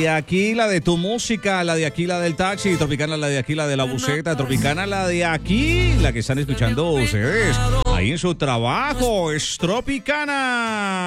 de aquí, la de tu música, la de aquí, la del taxi, Tropicana, la de aquí, la de la buseta, Tropicana, la de aquí, la que están escuchando ustedes ahí en su trabajo, es Tropicana.